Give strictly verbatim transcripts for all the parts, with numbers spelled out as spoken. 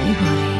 bye bye.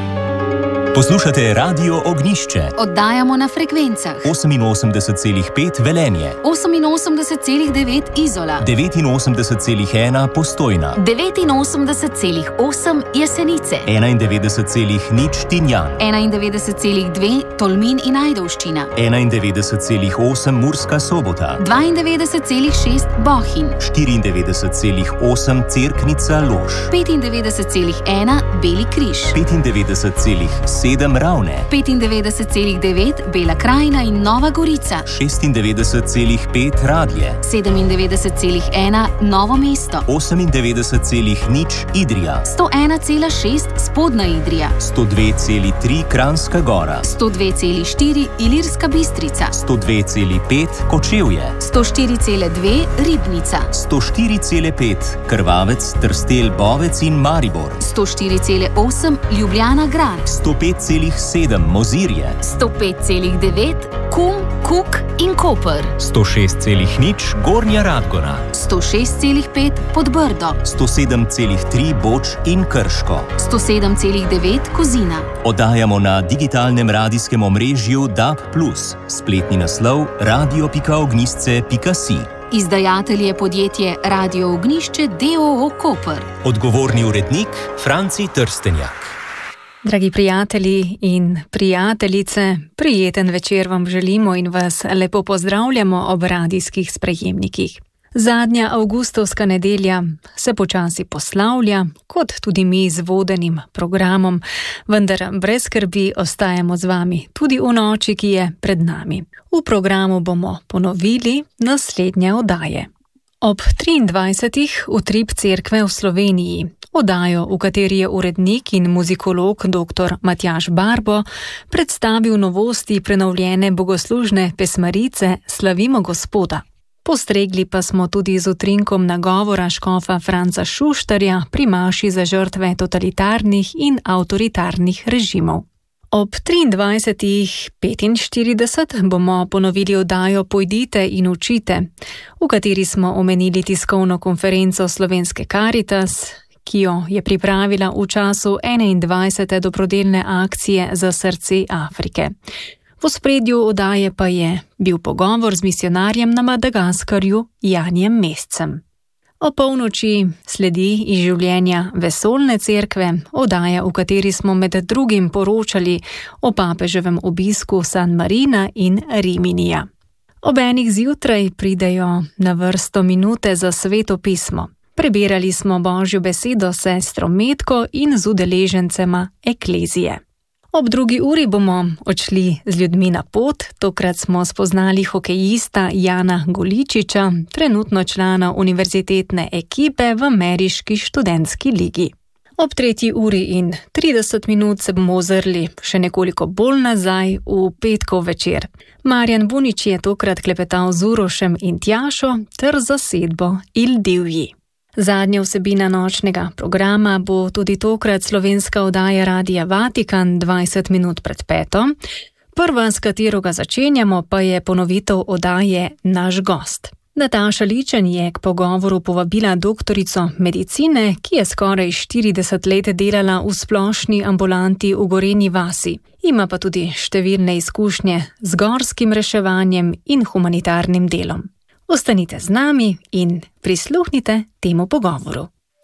Poslušate Radio Ognjišče. Oddajamo na frekvencah oseminosemdeset celih pet Velenje, oseminosemdeset celih devet Izola, devetinosemdeset celih ena Postojna, devetinosemdeset celih osem Jesenice, enaindevetdeset celih nič Tinjan, enaindevetdeset celih dve Tolmin in Ajdovščina, enaindevetdeset celih osem Murska Sobota, dvaindevetdeset celih šest Bohinj, štiriindevetdeset celih osem Cerknica Lož, petindevetdeset celih ena Beli križ, petindevetdeset celih sedem Ravne, petindevetdeset celih devet Bela krajina in Nova Gorica, šestindevetdeset celih pet Radlje, sedemindevetdeset celih ena Novo mesto, osemindevetdeset celih nič Idrija, sto ena celih šest Spodnja Idrija, sto dve celih tri Kranjska Gora, sto dve celih štiri Ilirska Bistrica, sto dve celih pet Kočevje, sto štiri celih dve Ribnica, sto štiri celih pet Krvavec, Trstelj, Bovec in Maribor, sto štiri celih osem Ljubljana Grad, sto pet celih sedem Mozirje, sto pet celih devet Kum, Kuk in Koper, sto šest celih nič Gornja Radgona, sto šest celih pet Podbrdo, sto sedem celih tri Boč in Krško, sto sedem celih devet Kozina. Oddajamo na digitalnem radijskem omrežju D A B plus, spletni naslov radio pika ognjišče pika si. Izdajatelj je podjetje Radio Ognjišče d. o. o. Koper. Odgovorni urednik Franci Trstenjak. Dragi prijatelji in prijateljice, prijeten večer vam želimo in vas lepo pozdravljamo ob radijskih sprejemnikih. Zadnja avgustovska nedelja se počasi poslavlja, kot tudi mi z vodenim programom, vendar brez skrbi ostajamo z vami tudi v noči, ki je pred nami. V programu bomo ponovili naslednje oddaje. Ob triindvajsetih Utrip cerkve v Sloveniji, oddajo, v kateri je urednik in muzikolog dr. Matjaž Barbo predstavil novosti prenovljene bogoslužne pesmarice Slavimo Gospoda. Postregli pa smo tudi z utrinkom nagovora škofa Franca Šuštarja pri maši za žrtve totalitarnih in avtoritarnih režimov. Ob triindvajsetih petinštirideset bomo ponovili oddajo Pojdite in učite, v kateri smo omenili tiskovno konferenco Slovenske Karitas, ki jo je pripravila v času enaindvajsete dobrodelne akcije za srce Afrike. V ospredju oddaje pa je bil pogovor z misijonarjem na Madagaskarju Janijem Mescem. O polnoči sledi iz življenja Vesoljne cerkve, oddaja, v kateri smo med drugim poročali o papeževem obisku San Marina in Riminija. Ob enih zjutraj pridejo na vrsto minute za Sveto pismo. Prebirali smo Božjo besedo s sestro Metko in z udeležencema Eklezije. Ob drugi uri bomo odšli z ljudmi na pot, tokrat smo spoznali hokejista Jana Goličiča, trenutno člana univerzitetne ekipe v ameriški študentski ligi. Ob tretji uri in trideset minut se bomo ozrli še nekoliko bolj nazaj v petkov večer. Marjan Bunič je tokrat klepetal z Urošem in Tjašo ter zasedbo Il Divji. Zadnja vsebina nočnega programa bo tudi tokrat slovenska oddaja Radia Vatikan dvajset minut pred peto. Prva, s katero ga začenjamo, pa je ponovitev oddaje Naš gost. Nataša Ličen je k pogovoru povabila doktorico medicine, ki je skoraj štirideset let delala v splošni ambulanti v Gorenji vasi. Ima pa tudi številne izkušnje z gorskim reševanjem in humanitarnim delom. Ostanite z nami in prisluhnite temu pogovoru.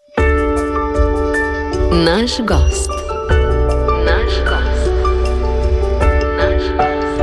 Naš gost. Naš gost. Naš gost.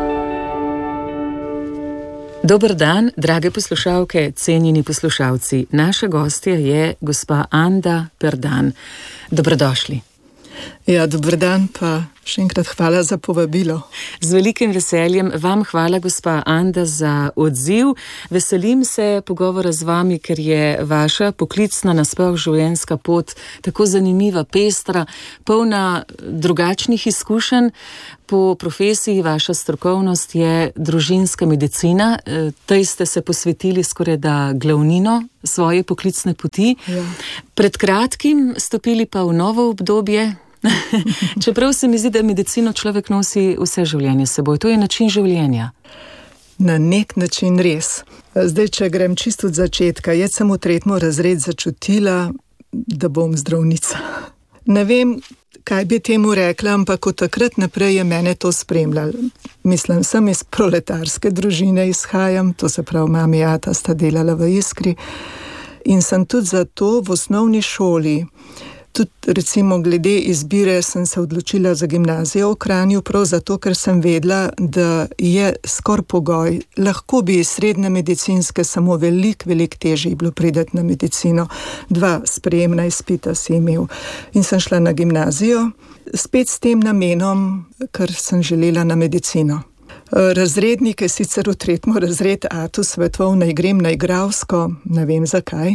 Dober dan, drage poslušalke, cenjeni poslušalci. Naša gostja je gospa Anda Perdan. Dobrodošli. Ja, dober dan, pa še enkrat hvala za povabilo. Z velikim veseljem vam hvala, gospa Anda, za odziv. Veselim se pogovora z vami, ker je vaša poklicna nasploh življenjska pot tako zanimiva, pestra, polna drugačnih izkušenj. Po profesiji vaša strokovnost je družinska medicina, tej ste se posvetili skoraj da glavnino svoje poklicne poti. Ja. Pred kratkim stopili pa v novo obdobje. Čeprav se mi zdi, da medicino človek nosi vse življenje s seboj. To je način življenja. Na nek način res. Zdaj, če grem čisto od začetka, jaz sem v tretji razred začutila, da bom zdravnica. Ne vem, kaj bi temu rekla, ampak od takrat naprej je mene to spremljalo. Mislim, sem iz proletarske družine izhajam, to se pravi, mami ata sta delala v Iskri in sem tudi zato v osnovni šoli, tudi recimo glede izbire sem se odločila za gimnazijo v Kranju, prav zato, ker sem vedela, da je skoraj pogoj, lahko bi iz srednje medicinske samo velik, velik težji bilo prideti na medicino, dva sprejemna izpita si imel. In sem šla na gimnazijo, spet s tem namenom, ker sem želela na medicino. Razrednik je sicer v tretjem razred atu svetoval, naj grem na igralsko, ne vem zakaj.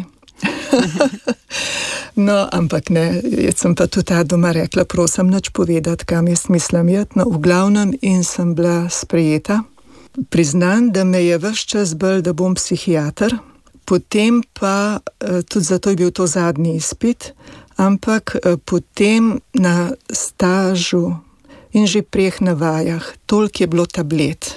No, ampak ne, jaz sem pa tudi ta doma rekla, prosim nič povedati, kam jaz mislim jeti, no, v glavnem in sem bila sprejeta. Priznam, da me je ves čas bolj, da bom psihiater, potem pa, tudi zato je bil to zadnji izpit, ampak potem na stažu in že preh na vajah, toliko je bilo tablet.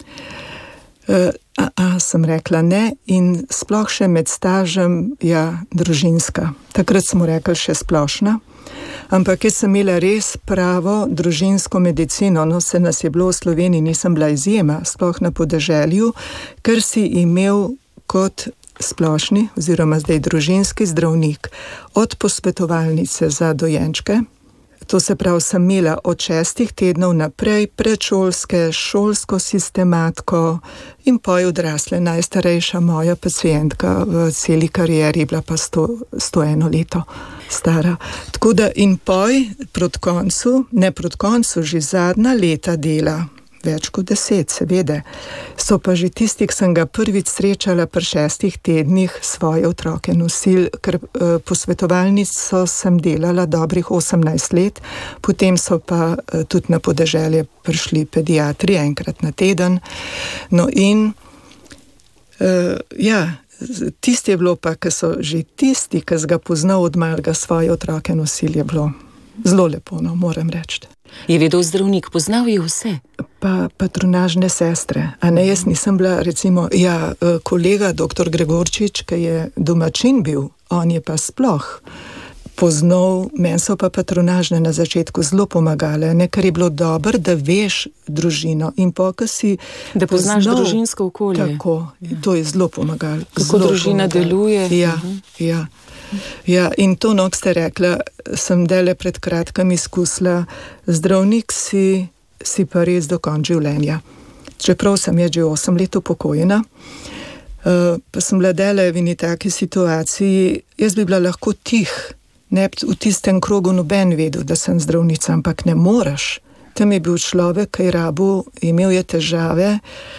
A, a, sem rekla ne in sploh še med stažem, ja, družinska. Takrat smo rekli še splošna, ampak jaz sem imela res pravo družinsko medicino, no se nas je bilo v Sloveniji, nisem bila izjema, sploh na podeželju, ker si imel kot splošni oziroma zdaj družinski zdravnik od posvetovalnice za dojenčke. To se pravi, sem imela od šestih tednov naprej predšolske, šolsko sistematko in poj odrasle. Najstarejša moja pacientka v celi karieri je bila pa sto, sto eno leto stara. Tako da in poj proti koncu, ne proti koncu, že zadnja leta dela, več kot deset, seveda, so pa že tisti, ki sem ga prvič srečala pri šestih tednih svoje otroke nosil, ker eh, posvetovalnico sem delala dobrih osemnajst let, potem so pa eh, tudi na podeželje prišli pediatri enkrat na teden. No in eh, ja, tisti je bilo pa, ki so že tisti, ki ga poznal od malega svoje otroke nosil, je bilo zelo lepo, no, moram reči. Je vedel zdravnik, poznal je vse? Pa patronažne sestre. A ne, jaz nisem bila, recimo, ja, kolega doktor Gregorčič, ki je domačin bil, on je pa sploh poznal, meni so pa patronažne na začetku zelo pomagale, ne, ker je bilo dobro, da veš družino in po, ko si da poznaš poznal, družinsko okolje. Tako, ja. To je zelo pomagalo. Kako zelo družina pomagalo. deluje. Ja, uh-huh. ja. Ja, in to, no, ste rekla, sem dele pred kratkim izkusila, zdravnik si, si pa res do konca življenja. Čeprav sem je že osem let upokojena, uh, pa sem bila dele v eni taki situaciji, jaz bi bila lahko tih, ne v tistem krogu noben vedel, da sem zdravnica, ampak ne moreš. Tam je bil človek, ki je rabu, imel je težave,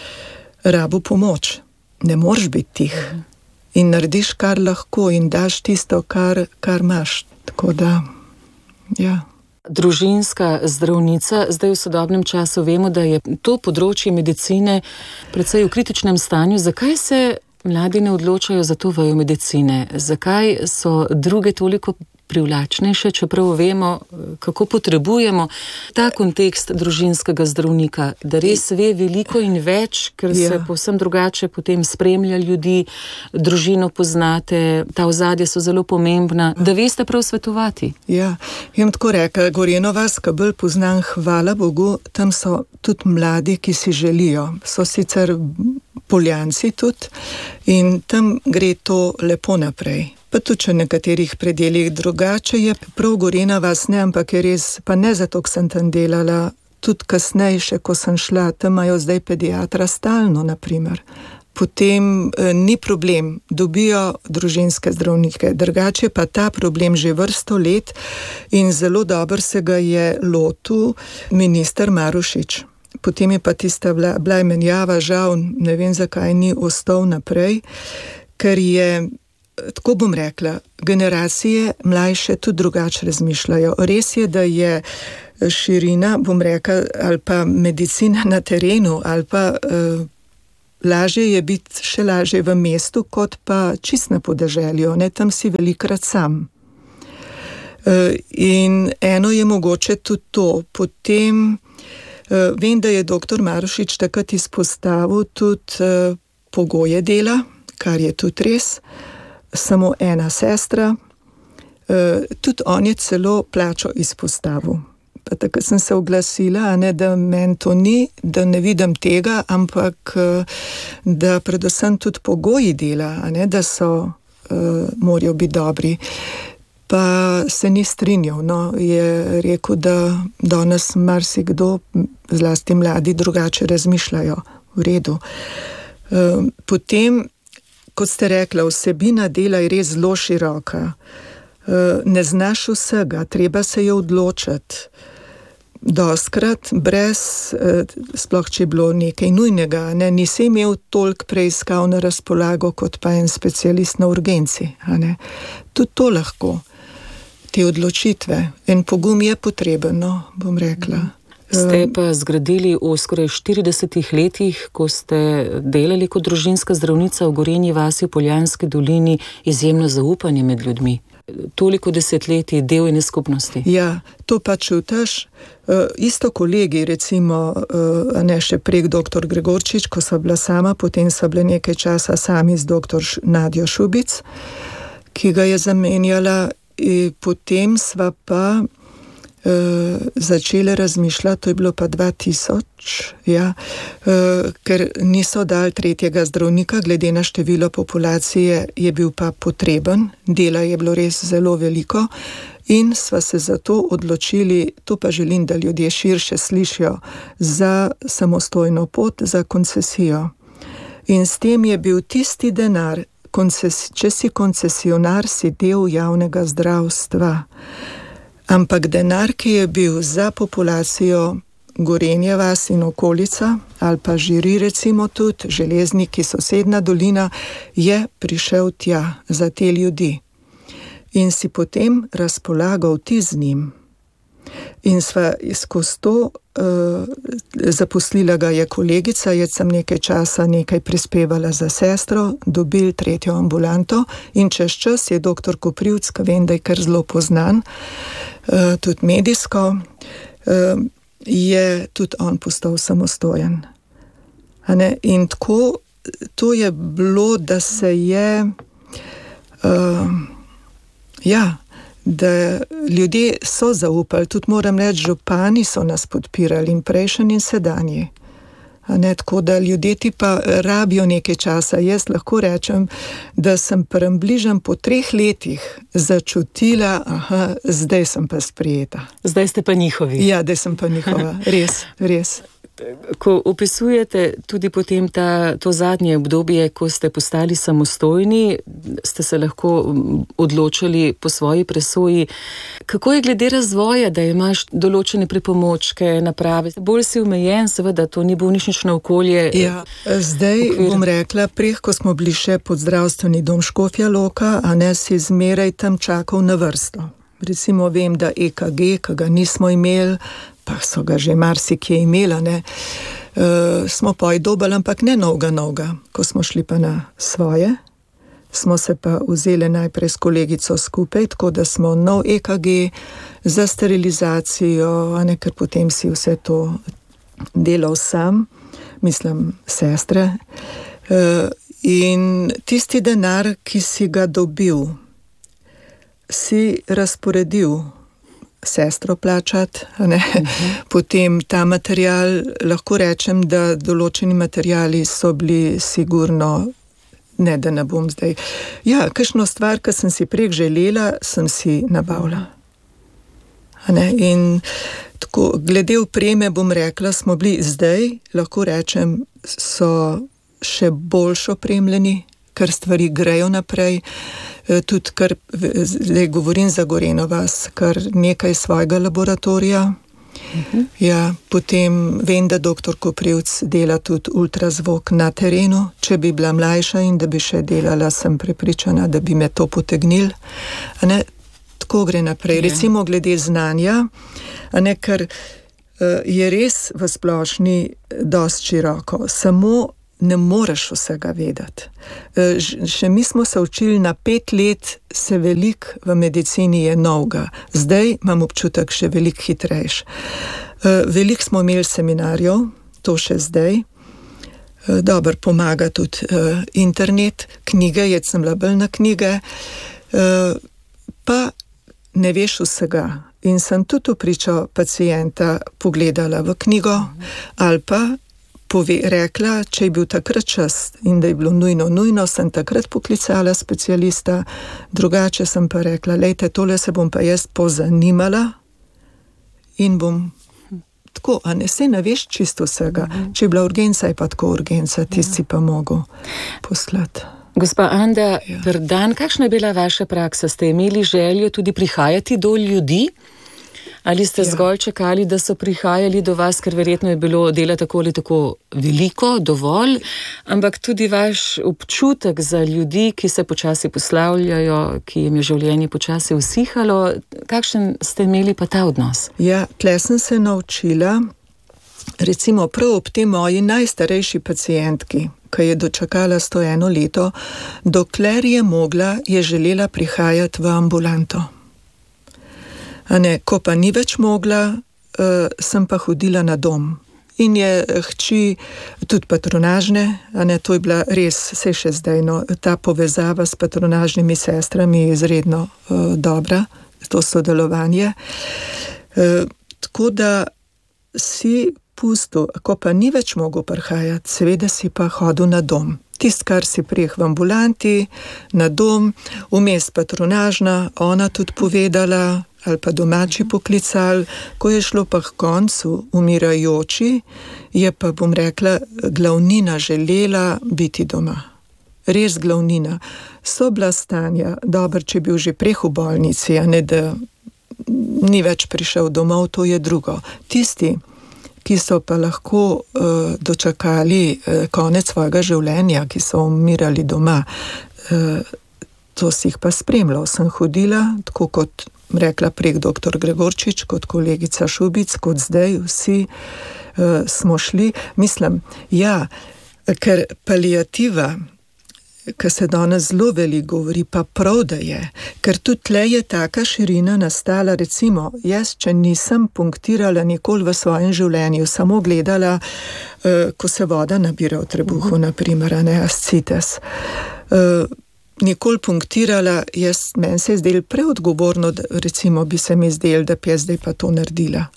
rabu pomoč. Ne moreš biti tih. In narediš, kar lahko in daš tisto, kar, kar imaš. Tako da, ja. Družinska zdravnica, zdaj v sodobnem času vemo, da je to področje medicine precej v kritičnem stanju. Zakaj se mladi ne odločajo za to vejo medicine? Zakaj so druge toliko privlačnejše, čeprav vemo, kako potrebujemo ta kontekst družinskega zdravnika, da res ve veliko in več, ker ja. se povsem drugače potem spremlja ljudi, družino poznate, ta ozadja so zelo pomembna, da veste prav svetovati. Ja, jim tako reka, Gorjeno vas, ko bolj poznam, hvala Bogu, tam so tudi mladi, ki si želijo. So sicer Poljanci tudi in tam gre to lepo naprej. Pa tudi v nekaterih predeljih drugače je prav Gorjena vas ne, ampak je res, pa ne zato, ker sem tam delala, tudi kasneje, še ko sem šla, tam imajo zdaj pediatra stalno, naprimer. Potem eh, ni problem, dobijo družinske zdravnike, drugače pa ta problem že vrsto let in zelo dobro se ga je lotil minister Marušič. Potem je pa tista bila, bila menjava, žal, ne vem zakaj ni ostal naprej, ker je, tako bom rekla, generacije mlajše tudi drugače razmišljajo. Res je, da je širina, bom rekla, ali pa medicina na terenu, ali pa eh, lažje je biti še lažje v mestu, kot pa čist na podeželju, ne, tam si velikrat sam. Eh, in eno je mogoče tudi to, potem eh, vem, da je doktor Marušič takrat izpostavil tudi eh, pogoje dela, kar je tudi res. Samo ena sestra, tudi on je celo plačo izpostavil. Pa tako sem se oglasila, a ne, da meni to ni, da ne vidim tega, ampak da predvsem tudi pogoji dela, a ne, da so, uh, morajo biti dobri. Pa se ni strinjal, no, je rekel, da danes marsikdo, zlasti mladi, drugače razmišljajo. V redu. Uh, potem, kot ste rekla, vsebina dela je res zelo široka. Uh, ne znaš vsega, treba se je odločiti. Doskrat brez, sploh če je bilo nekaj nujnega, ne, nisi imel toliko preiskav na razpolago kot pa en specialist na urgenci. Tudi to lahko, te odločitve. En pogum je potreben, no, bom rekla. Ste pa zgradili v skoraj štiridesetih letih, ko ste delali kot družinska zdravnica v Gorenji vasi v Poljanski dolini, izjemno zaupanje med ljudmi. Toliko desetletij del ene skupnosti. Ja, to pa čutiš. Uh, isto kolegi, recimo, uh, ne še prek doktor Gregorčič, ko so bila sama, potem so bile nekaj časa sami z doktor Nadjo Šubic, ki ga je zamenjala, in potem sva pa uh, začeli razmišljati, to je bilo pa dva tisoč, ja, uh, ker niso dali tretjega zdravnika, glede na število populacije je bil pa potreben, dela je bilo res zelo veliko in sva se zato odločili, to pa želim, da ljudje širše slišijo, za samostojno pot, za koncesijo. In s tem je bil tisti denar, konces, če si koncesionar, si del javnega zdravstva. Ampak denar, ki je bil za populacijo Gorenje vas in okolica, ali pa Žiri recimo tudi, Železniki, sosedna dolina, je prišel tja za te ljudi. In si potem razpolagal ti z njim. In sva skozi to, uh, zaposlila ga je kolegica, jaz sem nekaj časa nekaj prispevala za sestro, dobili tretjo ambulanto in čez čas je doktor Koprivc, ki vem, da je kar zelo poznan, uh, tudi medijsko, uh, je tudi on postal samostojen. A ne? In tako, to je bilo, da se je, uh, ja, da ljudje so zaupali, tudi moram reči, župani so nas podpirali in prejšnji in sedanji. A ne, tako da ljudje ti pa rabijo nekaj časa. Jaz lahko rečem, da sem približno po treh letih začutila, aha, zdaj sem pa sprijeta. Zdaj ste pa njihovi. Ja, zdaj sem pa njihova, res, res. Ko opisujete tudi potem ta, to zadnje obdobje, ko ste postali samostojni, ste se lahko odločili po svoji presoji. Kako je glede razvoja, da imaš določene pripomočke, naprave? Bolj si omejen, seveda, to ni bolnišnično okolje. Ja, zdaj okvir. Bom rekla, prej, ko smo bili še pod zdravstveni dom Škofja Loka, a ne si zmeraj tam čakal na vrsto. Recimo vem, da E K G, ki ga nismo imeli, pa so ga že marsikje imela, ne, e, smo poj dobili, ampak ne novga novga. Ko smo šli pa na svoje, smo se pa vzeli najprej s kolegico skupaj, tako da smo nov E K G za sterilizacijo, a ne, ker potem si vse to delal sam, mislim, sestre. E, in tisti denar, ki si ga dobil, si razporedil sestro plačati, ne? Uh-huh. Potem ta material, lahko rečem, da določeni materiali so bili sigurno, ne da ne bom zdaj, ja, kakšno stvar, ki sem si prek želela, sem si nabavila. Ne? In tako, glede opreme bom rekla, smo bili zdaj, lahko rečem, so še boljš opremljeni, ker stvari grejo naprej. Tudi, kar, zdaj govorim za Goreno vas, kar nekaj svojega laboratorija. Uh-huh. Ja, potem vem, da doktor Koprivc dela tudi ultrazvok na terenu. Če bi bila mlajša in da bi še delala, sem prepričana, da bi me to potegnil. A ne, tako gre naprej. Yeah. Recimo glede znanja, a ne, ker uh, je res v splošni dosti široko. Samo ne moreš vsega vedeti. Še mi smo se učili na pet let, se velik v medicini je novega. Zdaj imam občutek še veliko hitrejš. Veliko smo imeli seminarjev, to še zdaj. Dobro, pomaga tudi internet, knjige, jaz sem bila bolj na knjige. Pa ne veš vsega. In sem tudi v pričo pacienta pogledala v knjigo ali pa pove, rekla, če je bil takrat čas in da je bilo nujno, nujno, sem takrat poklicala specialista, drugače sem pa rekla, lejte, tole se bom pa jaz pozanimala in bom tako, a ne se ne veš čisto vsega. Uh-huh. Če je bila urgenca, je pa tako urgenca, tisti pa mogo poslati. Gospa Anda Ja. Perdan, kakšna je bila vaša praksa? Ste imeli željo tudi prihajati do ljudi? Ali ste Ja. zgolj čakali, da so prihajali do vas, ker verjetno je bilo dela tako ali tako veliko, dovolj, ampak tudi vaš občutek za ljudi, ki se počasi poslavljajo, ki jim je življenje počasi usihalo, kakšen ste imeli pa ta odnos? Ja, tle sem se naučila, recimo prav ob tej moji najstarejši pacientki, ki je dočakala sto eno leto, dokler je mogla, je želela prihajati v ambulanto. A ne, ko pa ni več mogla, uh, sem pa hodila na dom. In je hči tudi patronažne, a ne, to je bila res, se še zdaj, no, ta povezava s patronažnimi sestrami je izredno uh, dobra, to sodelovanje. Uh, tako da si pustil, ko pa ni več mogel prihajati, seveda si pa hodil na dom. Tist, kar si prijeh v ambulanti, na dom, vmes patronažna, ona tudi povedala, ali pa domači poklical, ko je šlo pa k koncu umirajoči, je pa, bom rekla, glavnina želela biti doma. Res glavnina. So bila stanja, dobro, če bil že preh v bolnici, a ne da ni več prišel domov, to je drugo. Tisti, ki so pa lahko uh, dočakali uh, konec svojega življenja, ki so umirali doma, uh, to si jih pa spremljal. Sem hodila, tako kot rekla prek doktor Gregorčič, kot kolegica Šubic, kot zdaj vsi uh, smo šli. Mislim, ja, ker paliativa, ki se danes zelo veliko govori, pa prav, da je, ker tudi tle je taka širina nastala, recimo, jaz, če nisem punktirala nikoli v svojem življenju, samo gledala, uh, ko se voda nabira v trebuhu, uh-huh. naprimer, a ne ascites. Uh, nikoli punktirala, jaz, meni se je zdelo preodgovorno, da, recimo bi se mi zdelo, da bi jaz zdaj pa to naredila.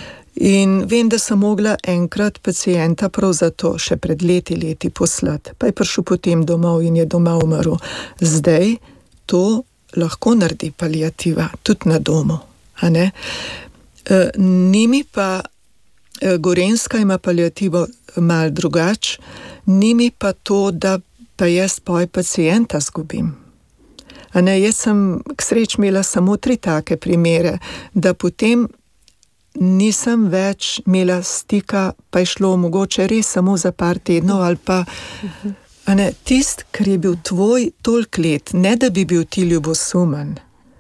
In vem, da sem mogla enkrat pacienta prav zato še pred leti, leti poslati, pa je prišel potem domov in je doma umrl. Zdaj to lahko naredi paliativa, tudi na domu, a ne? E, nimi pa, e, Gorenjska ima paliativo malo drugače, nimi pa to, da pa jaz poj pacienta zgubim. A ne, jaz sem k sreč imela samo tri take primere, da potem nisem več imela stika, pa je šlo mogoče res samo za par tednov ali pa, a ne, tist, ker je bil tvoj toliko let, ne da bi bil ti ljubosumen.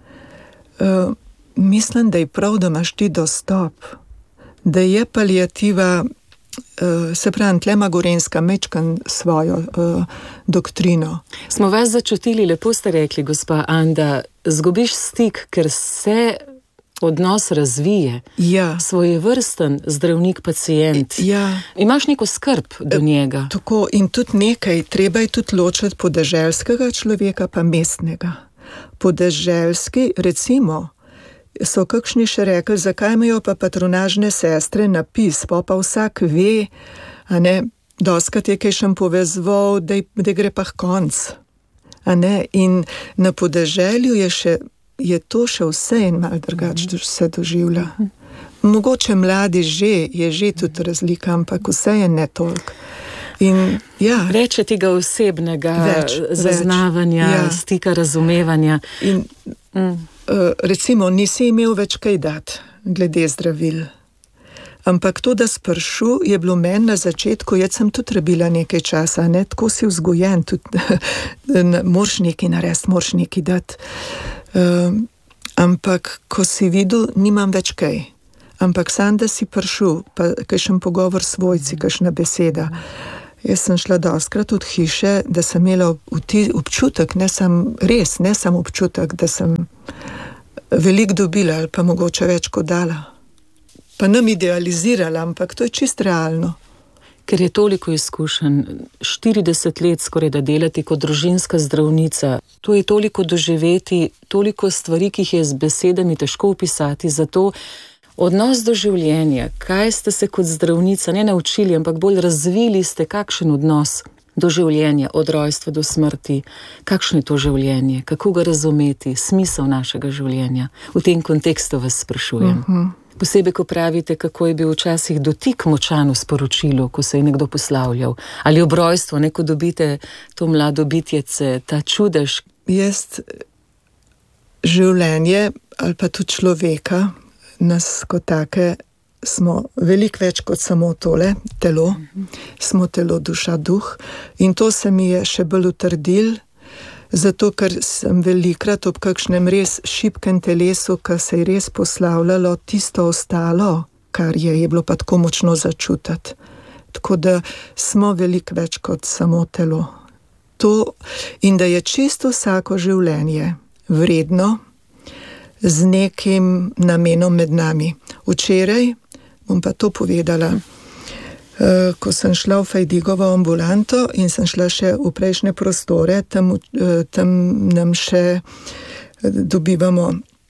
Uh, mislim, da je prav, da imaš ti dostop, da je paliativa, Uh, se pravi, tle ima Gorenjska mečkan svojo uh, doktrino. Smo vas začutili, lepo ste rekli, gospa Anda, zgubiš stik, ker se odnos razvije. Ja. Svojevrsten zdravnik-pacient. Ja. Imaš neko skrb do njega. E, tako, in tudi nekaj, treba je tudi ločiti podeželskega človeka pa mestnega. Podeželski, recimo, so kakšni še rekli, zakaj imajo pa patronažne sestre napis, pa pa vsak ve, a ne, doskrat je kaj še povezval, da, da gre pa k konc. A ne, in na podeželju je še, je to še vse in malo drugače se doživlja. Mogoče mladi že, je že tudi razlika, ampak vse je ne toliko. In, ja, Reče tega osebnega več, zaznavanja, več, ja. Stika, razumevanja. In, mm. recimo, nisi imel več kaj dati glede zdravil. Ampak to, da spršu, je bilo meni na začetku, jaz sem tudi rabila nekaj časa, ne, tako si vzgojen, tudi moraš nekaj narediti, moraš nekaj dati. Um, ampak, ko si videl, nimam več kaj. Ampak sam, da si prišel, pa kakšen pogovor s svojci, kakšna beseda. Jaz sem šla doskrat od hiše, da sem imela občutek, ne sem res, ne sem občutek, da sem veliko dobila ali pa mogoče več kot dala. Pa nam idealizirala, ampak to je čist realno. Ker je toliko izkušenj, štirideset let skoraj da delati kot družinska zdravnica, to je toliko doživeti, toliko stvari, ki jih je z besedami težko opisati, zato odnos do življenja, kaj ste se kot zdravnica ne naučili, ampak bolj razvili ste, kakšen odnos do življenja, od rojstva do smrti, kakšno je to življenje, kako ga razumeti, smisel našega življenja. V tem kontekstu vas sprašujem. Uh-huh. Posebej, ko pravite, kako je bil včasih dotik močan v sporočilu, ko se je nekdo poslavljal. Ali ob rojstvu, neko dobite to mlado bitjece, ta čudež. Jaz življenje ali pa tudi človeka, nas kot take, smo veliko več kot samo tole, telo. Uh-huh. Smo telo, duša, duh. In to se mi je še bolj utrdil, zato ker sem velikrat ob kakšnem res šibkem telesu, ki se je res poslavljalo, tisto ostalo, kar je, je bilo pa tako močno začutiti. Tako da smo veliko več kot samo telo. To, in da je čisto vsako življenje vredno z nekim namenom med nami. Včeraj, bom pa to povedala, ko sem šla v Fajdigovo ambulanto in sem šla še v prejšnje prostore, tam, tam nam še dobivamo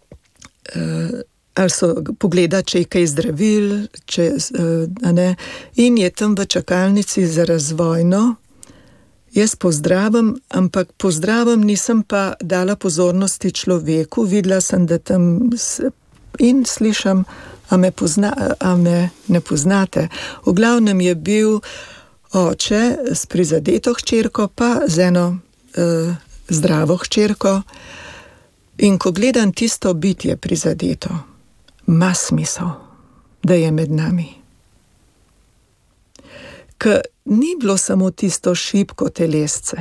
ali so pogleda, če je kaj zdravil, če, a ne, in je tam v čakalnici za razvojno. Jaz pozdravim, ampak pozdravim, nisem pa dala pozornosti človeku, videla sem, da tam in slišam, A me, pozna, a me ne poznate. V glavnem je bil oče s prizadeto hčerko, pa z eno e, zdravo hčerko. In ko gledam tisto bitje prizadeto, ima smisel, da je med nami. Ker ni bilo samo tisto šibko telesce.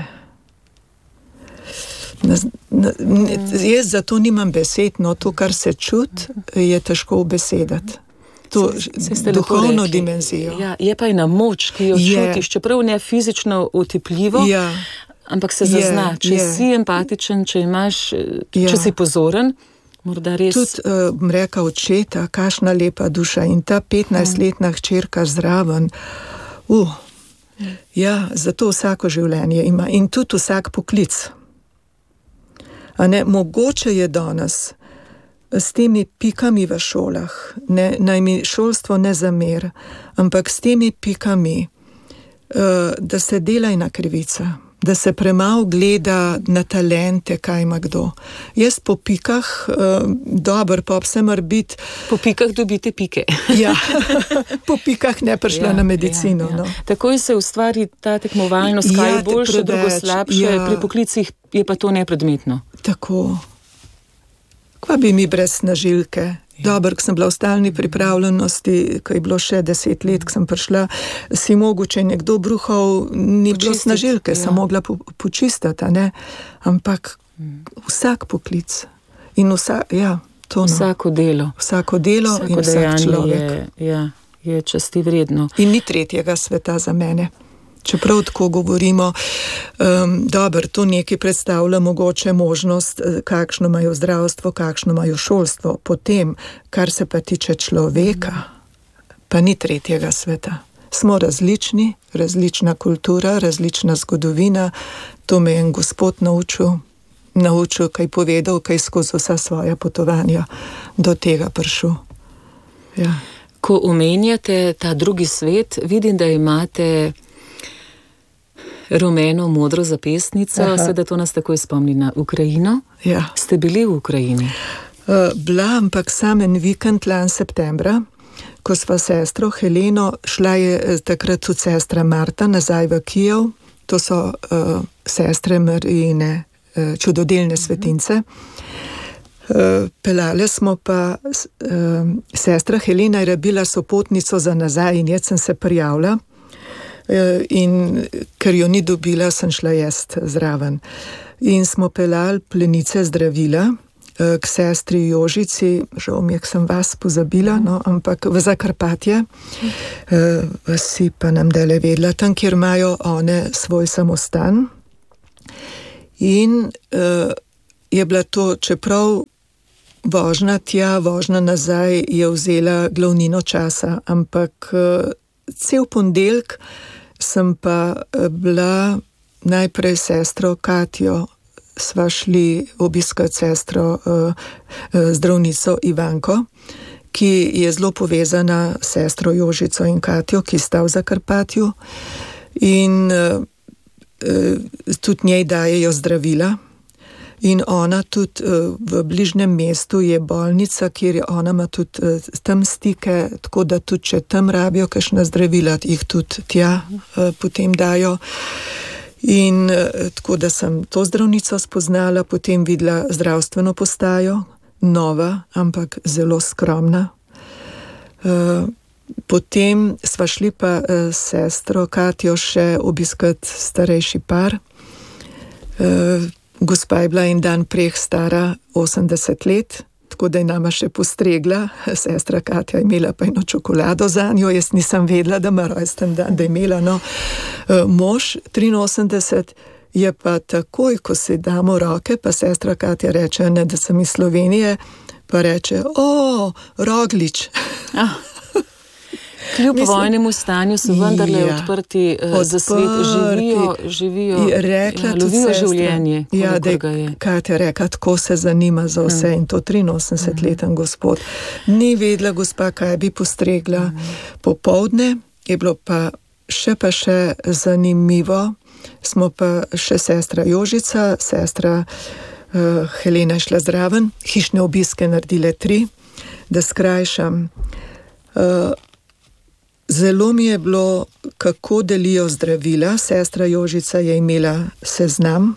Na, na, jaz zato nimam besed, no to, kar se čuti, je težko obesedati. To duhovno dimenzijo. Ja, je pa ena moč, ki jo je. Čutiš, čeprav ne fizično utipljivo, ja. Ampak se zazna, je, če je. Si empatičen, če imaš, ja. Če si pozoren, morda res. Tudi, uh, bom rekel, očeta, kakšna lepa duša in ta petnajstletna hčerka zraven. Uh, ja, zato vsako življenje ima in tudi vsak poklic. A ne, mogoče je danes s temi pikami v šolah, ne, naj mi šolstvo ne zamer, ampak s temi pikami, uh, da se dela ena krivica, da se premalo gleda na talente, kaj ima kdo. Jaz po pikah, uh, dober, pa vse mora biti... Po pikah dobite pike. Ja, po pikah ne prišla ja, na medicino. Ja, ja. No. Takoj se ustvari ta tekmovalnost, kaj ja, je boljše, preveč, drugo slabše, ja. Pri poklicih je pa to nepredmetno. Tako. Kva bi mi brez snažilke? Ja. Dober, ko sem bila v stalni pripravljenosti, ko je bilo še deset let, ko sem prišla, si mogoče nekdo bruhal, ni počistiti, bilo snažilke, ja. Sem mogla po, počistiti, ne? Ampak vsak poklic in vsa, ja, to no. Vsako delo. Vsako delo vsako in vsak človek. Je, ja, je časti vredno. In ni tretjega sveta za mene. Čeprav tako govorimo, um, dobro, to nekaj predstavlja mogoče možnost, kakšno imajo zdravstvo, kakšno imajo šolstvo. Potem, kar se pa tiče človeka, pa ni tretjega sveta. Smo različni, različna kultura, različna zgodovina. To me je en gospod naučil, naučil, kaj povedal, kaj skozi vsa svoja potovanja do tega prišel. Ja. Ko omenjate ta drugi svet, vidim, da imate rumeno, modro zapestnico, seveda to nas takoj spomni na Ukrajino. Ja. Ste bili v Ukrajini? Uh, bila, ampak sam en vikend lan septembra, ko sva sestro Heleno, šla je takrat tudi sestra Marta nazaj v Kijev, to so uh, sestre Marijine, uh, čudodelne svetince. Uh, pelale smo pa, uh, sestra Helena je rabila sopotnico za nazaj in jaz sem se prijavila. In ker jo ni dobila, sem šla jest zraven. In smo pelali plenice zdravila k sestri Jožici, žal mi je, sem vas pozabila, no, ampak v Zakarpatje, vsi pa nam dele vedla, tam, kjer imajo one svoj samostan. In uh, je bila to, čeprav vožnja tja, vožnja nazaj je vzela glavnino časa, ampak uh, cel ponedeljek sem pa bila najprej sestro Katjo, sva šli obiskati sestro uh, uh, zdravnico Ivanko, ki je zelo povezana s sestro Jožico in Katjo, ki sta v Zakarpatju in uh, uh, tudi njej dajejo zdravila. In ona tudi uh, v bližnjem mestu je bolnica, kjer je ona ima tudi uh, tam stike, tako da tudi če tam rabijo kakšna zdravila, jih tudi tja uh, potem dajo. In uh, tako da sem to zdravnico spoznala, potem videla zdravstveno postajo, nova, ampak zelo skromna. Uh, potem sva šli pa uh, s sestro Katjo še obiskati starejši par. Uh, Gospa je bila en dan prej stara osemdeset let, tako da je nama še postregla. Sestra Katja je imela pa eno čokolado za njo, jaz nisem vedela, da ima rojsten dan, da je imela. No, mož triinosemdeset je pa takoj, ko se damo roke, pa sestra Katja reče, ne, da sem iz Slovenije, pa reče, o, Roglič. Ah. Kljub Mislim, vojnemu stanju so vendarle ja, odprti uh, za svet, živijo, živijo, rekla, ja, lovijo življenje. Ja, da je Katja rekla, tako se zanima za vse ja. In to triinosemdesetleten uh-huh. gospod. Ni vedela gospa, kaj bi postregla. Uh-huh. Popoldne je bilo pa še pa še zanimivo, smo pa še sestra Jožica, sestra uh, Helena šla zraven, hišne obiske naredile tri, da skrajšam. Uh, Zelo mi je bilo, kako delijo zdravila. Sestra Jožica je imela seznam,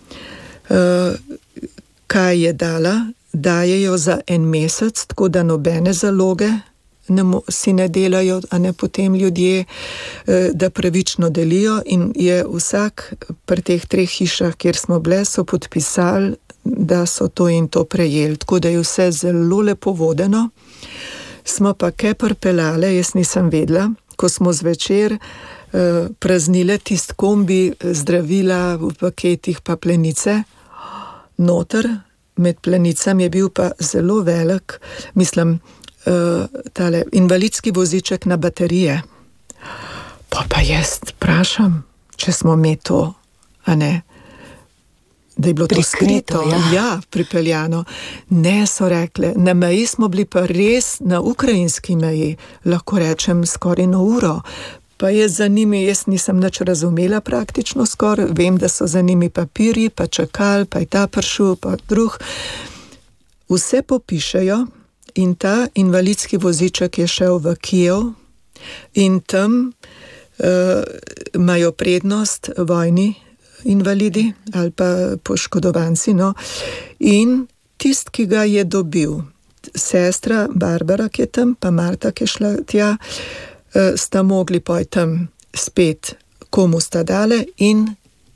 kaj je dala. Dajejo za en mesec, tako da nobene zaloge ne mo- si ne delajo, a ne potem ljudje, da pravično delijo. In je vsak pri teh treh hišah, kjer smo bile, so podpisali, da so to in to prejeli. Tako da je vse zelo lepo vodeno. Smo pa kaj prpelale, jaz nisem vedela, ko smo zvečer eh, praznile tist kombi zdravila v paketih pa plenice. Noter, med plenicami je bil pa zelo velik, mislim, eh, tale invalidski voziček na baterije. Pa pa jaz vprašam, če smo mi to, a ne, da je bilo to skrito, ja. ja, pripeljano. Ne, so rekle, na meji smo bili pa res na ukrajinski meji, lahko rečem skoraj na uro. Pa je za njimi, jaz nisem nič razumela praktično skoraj, vem, da so za njimi papirji, pa čakal, pa je ta prišel, pa drug. Vse popišejo in ta invalidski voziček je šel v Kijev in tam uh, imajo prednost vojni invalidi ali pa poškodovanci, no. In tist, ki ga je dobil, sestra Barbara, ki je tam, pa Marta, ki je šla tja, sta mogli poj tam spet, komu sta dale in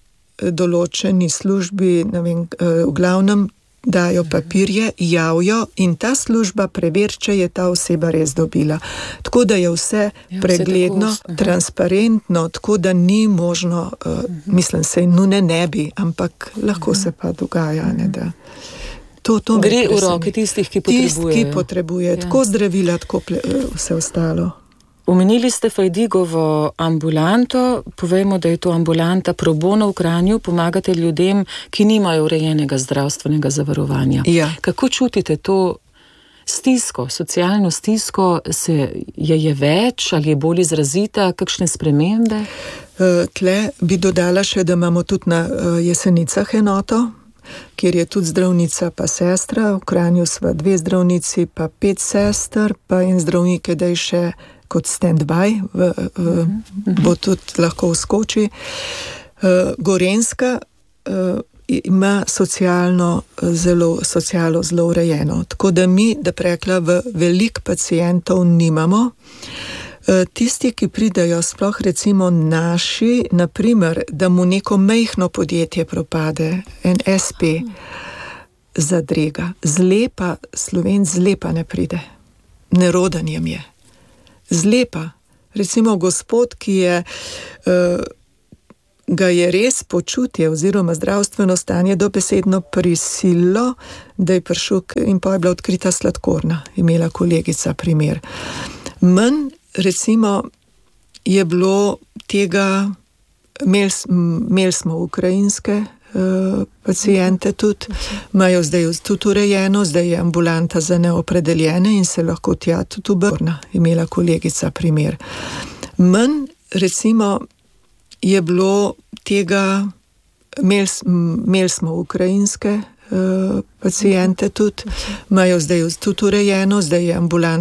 določeni službi, ne vem, v glavnem dajo papirje, javijo in ta služba preveri, če je ta oseba res dobila. Tako da je vse ja, pregledno, vse tako, transparentno, tako da ni možno, uh, mislim, se nune ne bi, ampak lahko uh-huh. se pa dogaja, ne, da to, to gre v roke tistih, ki potrebujejo. Tist, ki potrebuje, ja. Tako zdravila, tako ple, vse ostalo. Omenili ste Fajdigovo ambulanto, povejmo, da je to ambulanta pro bono v Kranju, pomagate ljudem, ki nimajo urejenega zdravstvenega zavarovanja. Ja. Kako čutite to stisko, socialno stisko, se je, je več ali je bolj izrazita, kakšne spremembe? Tle bi dodala še, da imamo tudi na Jesenicah enoto, kjer je tudi zdravnica pa sestra, v Kranju sva dve zdravnici, pa pet sester, pa in zdravnike, da je še kot stand-by, v, v, uh-huh. bo tudi lahko vskoči. Uh, Gorenjska uh, ima socialno zelo, socialo zelo urejeno, tako da mi, da prekla, v veliko pacijentov nimamo. Uh, tisti, ki pridajo, sploh recimo naši, naprimer, da mu neko majhno podjetje propade, en es pe, zadrega, zlepa, Slovenc zlepa ne pride, neroden jim je. Zlepa. Recimo gospod, ki je, uh, ga je res počutje oziroma zdravstveno stanje dobesedno prisilo, da je prišel in pa je bila odkrita sladkorna, imela kolegica primer. Manj, recimo, je bilo tega, imeli, imeli smo ukrajinske uh, pacijente tudi, imajo zdaj tudi urejeno, zdaj je ambulanta za neopredeljene in se lahko tja tudi obrna, imela kolegica primer. Manj, recimo, je bilo tega, imeli, imeli smo ukrajinske uh, pacijente tudi, imajo zdaj tudi urejeno, zdaj je ambulanta